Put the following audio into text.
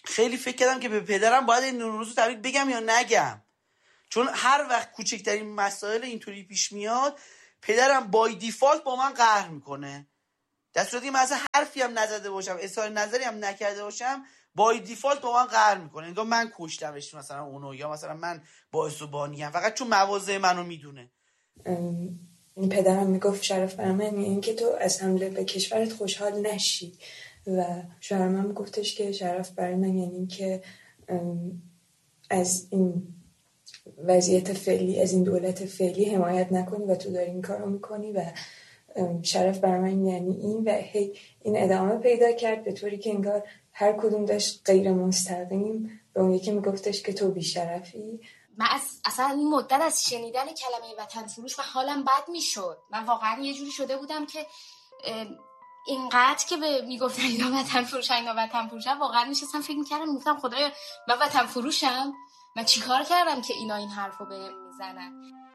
خیلی فکر کردم که به پدرم باید این نوروز تبریک بگم یا نگم، چون هر وقت کوچکترین مسائل اینطوری پیش میاد پدرم بای دیفالت با من قهر میکنه، در صورتی من اصلا حرفی هم نزده باشم، اظهار نظری هم نکرده باشم، بای دیفالت با من قهر میکنه، انگار من کشتمش مثلا اونو، یا مثلا من باعث و بانیم، فقط چون مواضع منو میدونه. این پدرم میگفت شرف بر من این که تو از حمله به کشورت خوشحال نشی، و شوهرم هم گفتش که شرف بر من یعنی که از این وضعیت فعلی، از این دولت فعلی حمایت نکنی و تو داری این کارو میکنی، و شرف بر من یعنی این، و هی این ادامه پیدا کرد به طوری که انگار هر کدوم داشت غیر مستقیم به اون یکی میگفتش که تو بیشرفی. من اصلا این مدت از شنیدن کلمه وطن فروش من حالم بد میشد. من واقعا یه جوری شده بودم که اینقدر که میگفتن اینا وطن فروشن، اینا وطن فروشن، واقعا میشستم فکر میکردم، میگفتم خدایا من وطن فروشم؟ من چیکار کردم که اینا این حرفو بهم میزنن؟